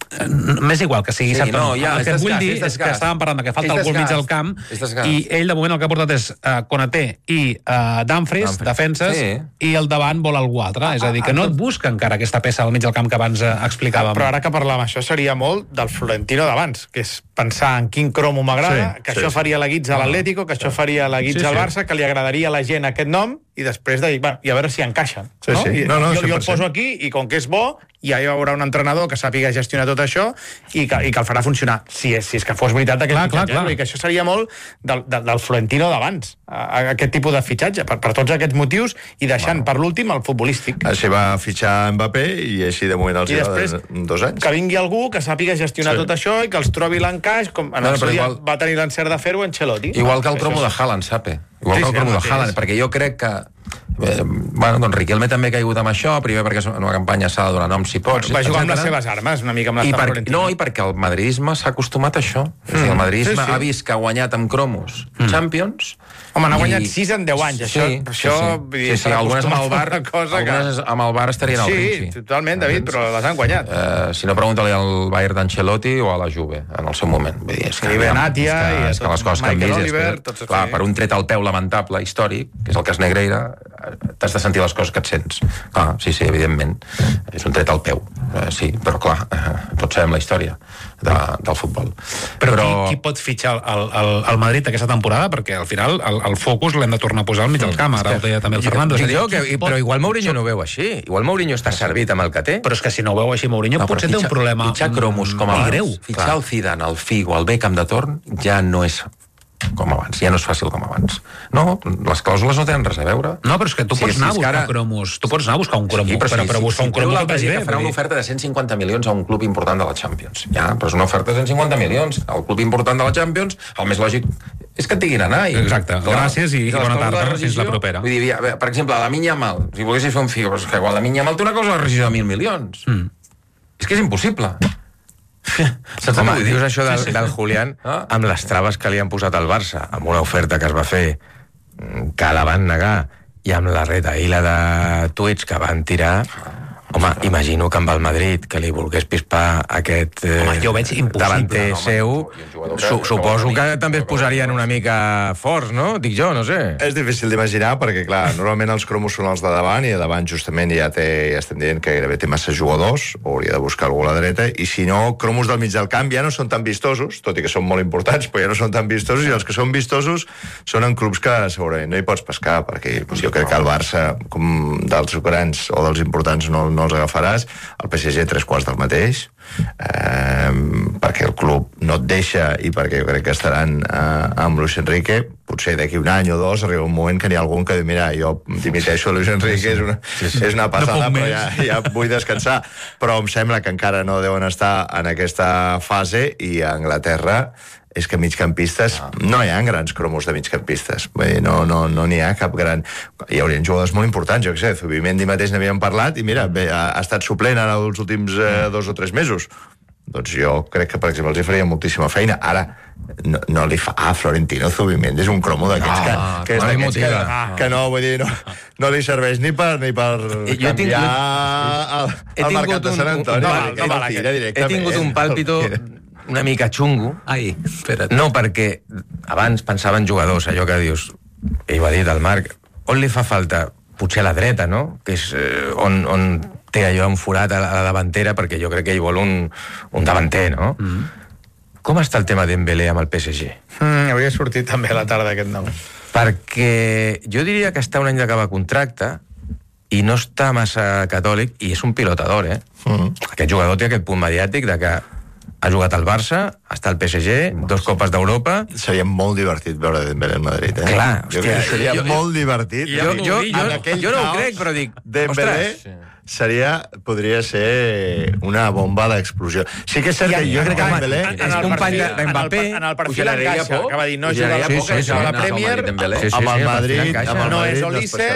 m'és igual que sigui sí, no, ja, el que et vull dir és que estàvem parlant que falta algú al mig del camp i ell de moment el que ha portat és uh, Konaté i uh, Dumfries, defenses, sí. i el davant vol algú altre, és a dir, que no et busca encara aquesta peça al mig del camp que abans uh, explicàvem. Però ara que parlàvem, això seria molt del Florentino d'abans, que és pensar en quin cromo m'agrada, sí, que sí, això sí. faria la guitza a l'Atlético, que això faria la guitza sí, al Barça, que li agradaria a la gent aquest nom, i després de dir, bueno, i a veure si encaixen. Sí, no? Sí. No, no, jo, jo el poso aquí, i com que és bo, ja hi haurà un entrenador que sàpiga gestionar tot això i que, i que el farà funcionar, si és, si és que fos veritat aquest clar, fitxatge, clar, clar. I que això seria molt del, del, del Florentino d'abans, aquest tipus de fitxatge, per, per tots aquests motius, i deixant bueno. per l'últim el futbolístic. Així va fitxar Mbappé, i així de moment els hi va dos anys. Que vingui algú que sàpiga gestionar sí. tot això i que els trobi l'encaix, com en el seu dia igual... va tenir l'encert de fer-ho Ancelotti. Igual que el cromo de Haaland, sape? Igual sí, que el cromo sí, de Haaland, perquè jo crec que Eh, bueno, doncs Riquelme també ha caigut amb això, primer perquè és una campanya s'ha de donar nom si pots, va jugar amb les seves armes, una mica amb I per, no, i perquè el madridisme s'ha acostumat a això, mm. és a dir, el madridisme sí, sí. ha vist que ha guanyat amb cromos mm. Champions. Home, n'ha guanyat sis en deu anys, això, sí, això sí, sí. sí, sí, algunes amb el Bar cosa algunes que... amb el Bar estarien al sí, ritme. Sí, totalment, David, però les han guanyat. Eh, si no, pregunta-li al Bayern d'Ancelotti o a la Juve, en el seu moment. Vull dir, és que, I Benatia, és que, i és que les coses que han vist, Oliver, després, clar, per un tret al peu lamentable, històric, que és el cas Negreira, t'has de sentir les coses que et sents. Clar, sí, sí, evidentment, és un tret al peu, eh, sí, però clar, eh, tots sabem la història de, del futbol. Però, però... Qui, qui pot fitxar el, el, el Madrid aquesta temporada? Perquè al final el, el focus l'hem de tornar a posar al mig del camp, ara ho deia també el Fernando. Jo, jo, que, però igual Mourinho no ho veu així, igual Mourinho està servit amb el que té. Però és que si no ho veu així Mourinho no, potser fitxa, té un problema fitxar cromos com abans, greu. Fitxar el Zidane, el Figo, el Beckham de torn ja no és com abans, ja no és fàcil com abans. No, les clàusules no tenen res a veure. No, però és que tu sí, pots anar a buscar ara... cromos, tu pots anar a buscar un cromo, sí, però, però, sí, però buscar sí, un cromo que vagi bé. Farà una oferta de cent cinquanta milions a un club important de la Champions. Ja, però és una oferta de cent cinquanta milions al club important de la Champions, el més lògic és que et diguin anar. I, exacte, clar, gràcies i, i bona tarda, fins la propera. Vull dir, per exemple, la Lamine Yamal, si volguessis fer un Figo, però és que igual la Lamine Yamal té una cosa de rescisió de mil milions. Mm. És que és impossible. Home, dius això del, sí, sí, del Julián ah. amb les traves que li han posat al Barça, amb una oferta que es va fer que la van negar i amb la retaïla de tuits que van tirar. Home, imagino que amb el Madrid, que li volgués pispar aquest eh, home, jo veig davanter no, seu, su suposo que també es posarien una mica forts, no? Dic jo, no sé. És difícil d'imaginar perquè, clar, normalment els cromos són els de davant i a davant justament ja, té, ja estem dient que gairebé té massa jugadors, hauria de buscar algú a la dreta, i si no, cromos del mig del camp ja no són tan vistosos, tot i que són molt importants, però ja no són tan vistosos, i els que són vistosos són en clubs que segurament no hi pots pescar, perquè doncs, jo crec que el Barça, com dels grans o dels importants, no no els agafaràs, el P S G tres quarts del mateix, eh, perquè el club no et deixa i perquè jo crec que estaran eh, amb Luis Enrique, potser d'aquí un any o dos arriba un moment que n'hi ha algun que diu, mira, jo dimiteixo Luis Enrique, és una, sí, sí. És una passada, no però ja, ja vull descansar, però em sembla que encara no deuen estar en aquesta fase, i a Anglaterra és que migcampistes, ah. no hi ha grans cromos de migcampistes, vull dir, no n'hi no, no ha cap gran... Hi haurien jugadors molt importants, jo què sé, Zubimendi mateix n'havíem parlat, i mira, bé, ha, ha estat suplent ara els últims eh, dos o tres mesos. Doncs jo crec que, per exemple, els hi faria moltíssima feina. Ara, no, no li fa a Florentino Zubimendi, és un cromo d'aquests que, ah, que, és d'aquests que, ah, que no, vull dir, no, no li serveix ni per, ni per canviar el, el mercat de Sant Antoni. No, no, no, no, he tingut un pàlpito una mica xungo. Ai, espera't. No, perquè abans pensava en jugadors, allò que dius, ell va dir del Marc, on li fa falta? Potser a la dreta, no? Que és eh, on, on té allò enforat a la, a la davantera, perquè jo crec que ell vol un, un davanter, no? Mm. Com està el tema d'Embélé amb el P S G? Mm, hauria sortit també a la tarda aquest nom. Perquè jo diria que està un any d'acabar contracte i no està massa catòlic, i és un pilotador, eh? Mm. Aquest jugador té aquest punt mediàtic de que ha jugat al Barça, està al P S G, dos copes d'Europa... Seria molt divertit veure Dembélé al Madrid, eh? Clar, jo crec que seria jo, molt divertit. Jo, jo, jo, jo, jo no ho crec, però dic... Dembélé... seria, podria ser una bomba d'explosió. Sí que és cert que jo crec que Dembélé és company d'Mbappé, en el perfil encaixa, que va dir, no juga a la Boca, juga a la Premier, amb el Madrid, no és Olise,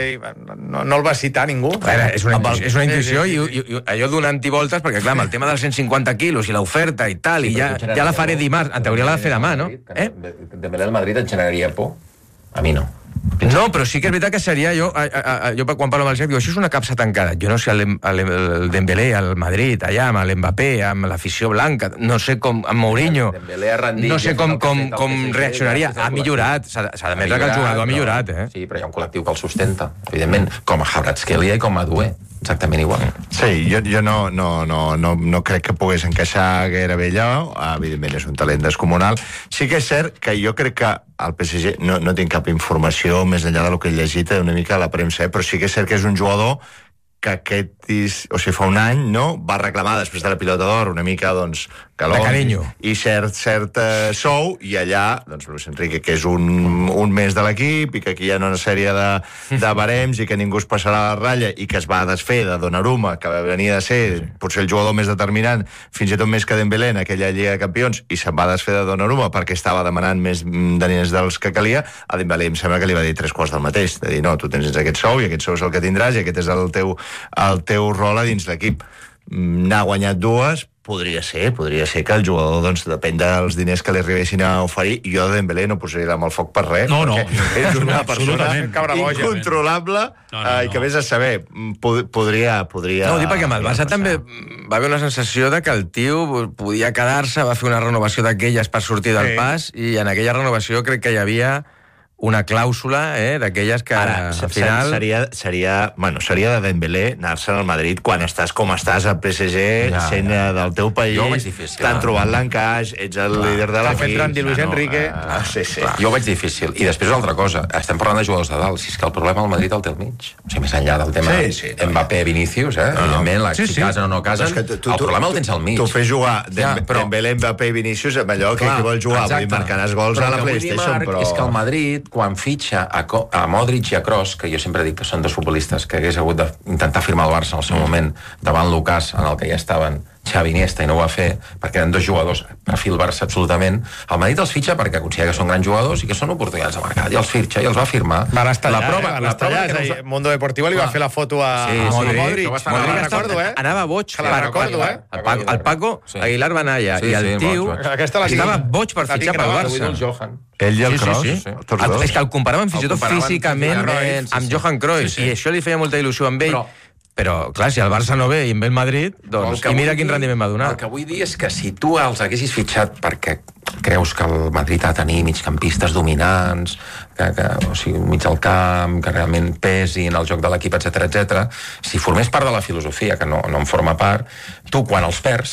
no el va citar ningú. És una intuïció i allò d'un antivoltes, perquè clar, amb el tema dels cent cinquanta quilos i l'oferta i tal, i ja la faré dimarts, en teoria l'ha de fer demà, no? Dembélé al Madrid et generaria por? A mi no. No, però sí que és veritat que seria jo, a, a, a, jo quan parlo amb el Xavi, diu, això és una capsa tancada. Jo no sé el, el, el Dembélé al Madrid, allà amb l'Mbappé, amb l'afició blanca, no sé com, amb Mourinho, no sé com, com, com reaccionaria. Ha millorat, s'ha d'admetre que el jugador ha millorat, eh? Sí, però hi ha un col·lectiu que el sustenta, evidentment, com a Kvaratskhelia i com a Doué. Exactament igual. Sí, jo, jo no, no, no, no, no crec que pogués encaixar gairebé allà. Evidentment és un talent descomunal. Sí que és cert que jo crec que el P S G, no, no tinc cap informació més enllà del que he llegit una mica a la premsa, eh? Però sí que és cert que és un jugador que aquest, o sigui, fa un any, no?, va reclamar després de la pilota d'or una mica, doncs, calor i cert, cert uh, sou, i allà, doncs, Luis Enrique, que és un, un mes de l'equip, i que aquí hi ha una sèrie de, de barems, i que ningú es passarà la ratlla, i que es va desfer de Donnarumma, que venia de ser potser el jugador més determinant, fins i tot més que Dembélé en aquella Lliga de Campions, i se'n va desfer de Donnarumma perquè estava demanant més diners dels que calia. A Dembélé em sembla que li va dir tres quarts del mateix, de dir, no, tu tens aquest sou, i aquest sou és el que tindràs, i aquest és el teu el teu rol a dins l'equip. N'ha guanyat dues, podria ser, podria ser que el jugador, doncs, depèn dels diners que li arribessin a oferir, i jo de Dembélé no posaria amb el foc per res, no, no. És una persona incontrolable, no, no, no. I que vés a saber, podria... podria no, ho dic perquè amb el Barça també va haver una sensació de que el tio podia quedar-se, va fer una renovació d'aquelles per sortir del sí. pas, i en aquella renovació crec que hi havia una clàusula, eh, d'aquelles que ara, al final... Seria, seria, bueno, seria de Dembélé anar-se'n al Madrid quan estàs com estàs al P S G, ja, sent ja. del teu país, t'han trobat l'encaix, ets el clar. líder de l'equip... T'ha fet Randy Luis Enrique... Ah, sí, sí. Jo ho veig difícil. I després una altra cosa, estem parlant de jugadors de dalt, si és que el problema al Madrid el té al mig. O sigui, més enllà del tema sí, sí, Mbappé, Vinícius, eh? No, no. Evidentment, la, sí, si sí. casen o no casen, tu, tu, el problema el tens al mig. Tu fes jugar ja, però... Dembélé, Mbappé i Vinícius amb allò clar, que vol jugar, vull dir, marcaràs gols a la PlayStation, però... És que el Madrid, quan fitxa a, a Modric i a Kroos, que jo sempre dic que són dos futbolistes que hagués hagut d'intentar firmar el Barça en el seu moment davant Lucas, en el que ja estaven Xavi Iniesta, i no ho va fer perquè eren dos jugadors perfil Barça absolutament. El Madrid els fitxa perquè considera que són grans jugadors i que són oportunitats de mercat, i els fitxa i els va firmar. Van estar allà, la prova, eh? Van estar allà, és a dir, Mundo Deportivo li va fer la foto a, sí, a Modric. Modric, Modric, Modric recordo, eh? Anava boig. Que la recordo, eh? El Paco, el Paco sí. Aguilar va anar allà, sí, i el sí, tio estava boig per fitxar pel Barça. Ell i el Kroos. Sí, sí, sí. El, és que el comparaven fins i tot físicament amb Johan Cruyff, i això li feia molta il·lusió amb ell. Però, clar, si el Barça no ve i en ve el Madrid, doncs, i mira quin rendiment va donar. El que vull dir és que si tu els haguessis fitxat perquè creus que el Madrid ha de tenir migcampistes dominants, que, que, o sigui, mig al camp, que realment pesin el joc de l'equip, etcètera, etcètera, si formés part de la filosofia, que no, no en forma part, tu, quan els perds,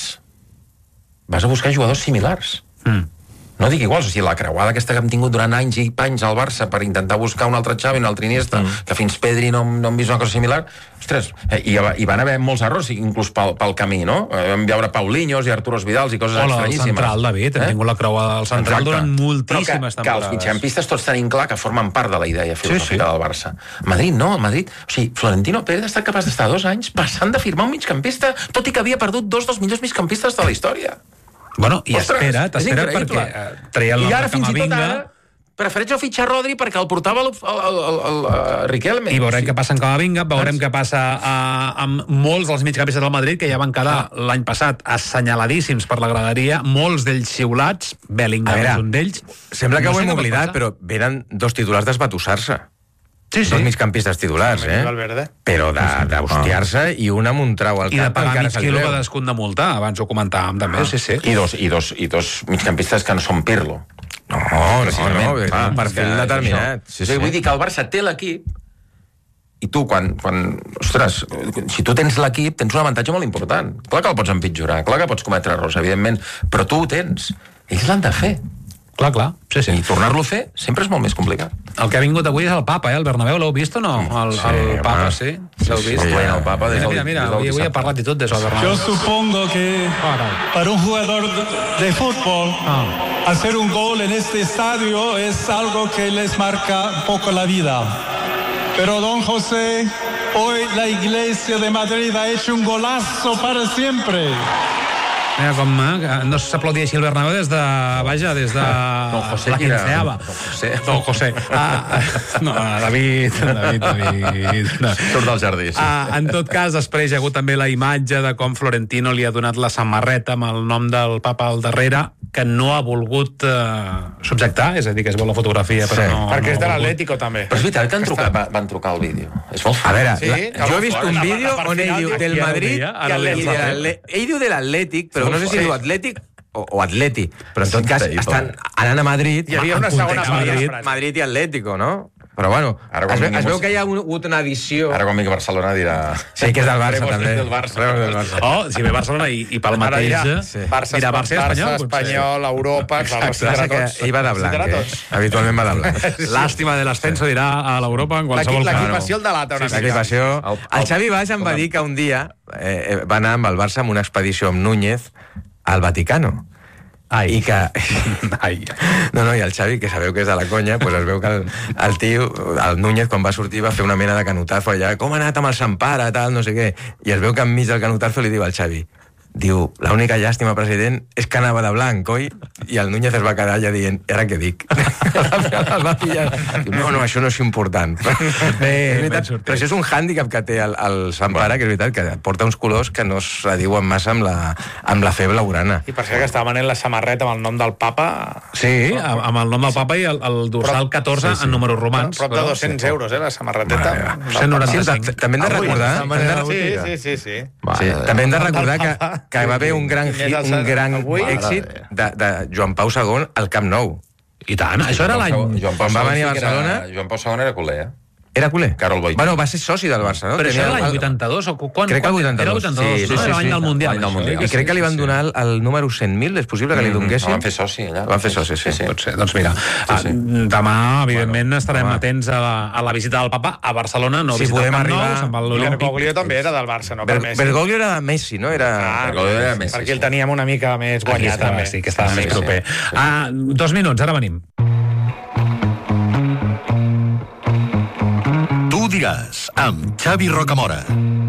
vas a buscar jugadors similars. Mm. No dic iguals, o sigui, la creuada aquesta que hem tingut durant anys i panys al Barça per intentar buscar un altre Xavi, un altre Iniesta, mm. que fins Pedri no, no hem vist una cosa similar, ostres, eh, i, i van haver molts errors, inclús pel, pel camí, no? Vam veure Paulinhos i Arturos Vidals i coses Hola, estranyíssimes. El central, David, hem eh? tingut la creuada del central Exacte. durant moltíssimes Però que, temporades. Que els mitjampistes tots tenim clar que formen part de la idea filosòfica sí, sí. del Barça. Madrid no, Madrid... O sigui, Florentino Pérez ha estat capaç d'estar dos anys passant de firmar un migcampista, tot i que havia perdut dos dels millors migcampistes de la història. Bueno, i Ostres, espera't, espera't perquè uh, traia el I ara, fins i tot ara, prefereixo fitxar Rodri perquè el portava el, el, el, el, el Riquelme. I veurem sí. què passa amb Camavinga, veurem què passa uh, amb molts dels migcampistes del Madrid, que ja van quedar ah. l'any passat assenyaladíssims per la graderia, molts d'ells xiulats, Bellingham és un d'ells. Sembla que no ho hem oblidat, però venen dos titulars d'esbatussar-se. Sí, sí. Dos migcampistes titulars, eh? Però d'hostiar-se i un amb un trau al cap. I de pagar mig quilo cadascun de multa, abans ho comentàvem també, ah. sí, sí. I dos, i, dos, I dos migcampistes que no són Pirlo. No, no, no, ah, per fer el determinat. Sí, sí. Vull dir que el Barça té l'equip i tu, quan, quan... Ostres, si tu tens l'equip, tens un avantatge molt important. Clar que el pots empitjorar, clar que pots cometre errors, evidentment, però tu ho tens. Ells l'han de fer. Clar, clar, sí, sí. I tornar-lo a fer sempre és molt més complicat. El que ha vingut avui és el papa, eh? El Bernabéu, l'heu vist o no? El, Sí, el home. Papa, sí. L'heu Sí, vist? sí, el Papa des Mira, del- mira, mira, des del avui, avui ha dissabte. parlat i tot d'això, Bernabéu. Yo supongo que para un jugador de fútbol Ah. hacer un gol en este estadio es algo que les marca un poco la vida. Pero don José, hoy la Iglesia de Madrid ha hecho un golazo para siempre. Mira com eh, no s'aplaudia així el Bernabéu des de, vaja, des de Don José, la qui era? quinceava. Don José. Don José. Ah, no, David, David, David. No. Surt del jardí, sí. Ah, en tot cas, després hi ha hagut també la imatge de com Florentino li ha donat la samarreta amb el nom del papa al darrere, que no ha volgut eh, subjectar, és a dir, que es veu la fotografia, però Sí. no... Perquè no és de ha volgut. l'Atlético, també. Però és veritat que han trucat, va- van trucar al vídeo. És molt A fort. veure, Sí, la, que jo he molt vist fort. un La- la vídeo part on ell final diu diu del que ara ho Madrid, deia, ara que ho deia ell, el de Rafael. l'Atlè- ell diu de l'Atlètic, però no sé si Sí. diu Atlètic o, o Atleti, però en tot És cas increïble. estan anant a Madrid, Hi havia una en segona context part de la Madrid, frase. Madrid i Atlético, no? Però bueno, Ara quan es, ve, vingui es veu Mos- que hi ha un- hagut una edició... Ara quan vingui a Barcelona dirà... Sí, que és del Barça, Rebos també. del Barça. Rebos del Barça. Oh, si ve Barcelona i, i pel Ara mateix... dirà, eh, sí. Barça, dirà Barça i Espanyol. Barça, Espanyol, Europa, ens va Exacte, recitar que tots. ell va de blanc, Recitarà eh? tots. Habitualment va de blanc. L'àstima de l'ascenso dirà a l'Europa en qualsevol cas. L'equipació el delata una mica. L'equipació... El- El Xavi Baix em va dir que un dia eh, va anar amb el Barça amb una expedició amb Núñez al Vaticano. Ai. I que... Ai. No, no, i el Xavi, que sabeu que és de la conya, pues es veu que el, el tio, el Núñez, quan va sortir, va fer una mena de canutazo allà, com ha anat amb el Sant Pare, tal, no sé què, i es veu que enmig del canutazo li diu al Xavi, diu, l'única llàstima, president, és que anava de blanc, oi? I el Núñez es va quedar allà dient, i ara què dic? el va pillar. Diu, no, no, això no és important. Bé, És ben veritat, sortit. però això és un hàndicap que té el, el Sant Pare, que és veritat, que porta uns colors que no es diuen massa amb la, amb la fe blaugrana. I per cert que estava venent la samarreta amb el nom del papa... Sí, amb amb el nom del papa i el, el dorsal catorze en números romans. Prop de dos-cents euros, eh, la samarreteta. cent noranta-cinc. Sí, també hem de recordar... Avui, hem de- Sí, sí, sí, sí. Sí, també hem de recordar que, que va haver un gran, Quin és hit, el un gran avui? èxit de, de Joan Pau segon al Camp Nou. I tant, això era l'any... Joan Pau Quan va segon venir a sí que era- Barcelona- Joan Pau segon era culer, eh? Era culer? Carol Boix. Bueno, va ser soci del Barça, no? Però això Tenia era l'any el- vuitanta-dos? O quan, Crec que el quan- vuitanta-dos. Era el vuitanta-dos, Sí, sí, no? sí, Era l'any sí. del Mundial. L'any del això, Mundial. eh? I crec que li van Sí, sí. donar el, el número cent mil, és possible que li donguessin? El van fer soci, allà. El van fer soci, sí. Pot ser, doncs mira, ah, sí. demà, evidentment, Bueno, estarem home. atents a la, a la visita del papa a Barcelona, no Si visita el podem Camp Nou, arribar- se'n va a l'Olímpic. Bergoglio també era del Barça, no per Ber Messi. Bergoglio era de Messi, no? Era... Ah, Bergoglio era Messi, perquè el sí. teníem una mica més Aquí guanyat, estava, també. sí, que estava Sí, més sí, proper. sí. Ah, dos minuts, ara venim. Tu diràs, amb Xavi Rocamora.